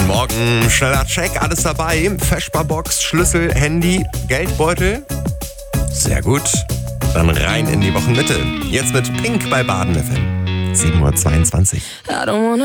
Guten Morgen, schneller Check, alles dabei. Feschbarbox, Schlüssel, Handy, Geldbeutel. Sehr gut. Dann rein in die Wochenmitte. Jetzt mit Pink bei Baden FM. 7:22 Uhr.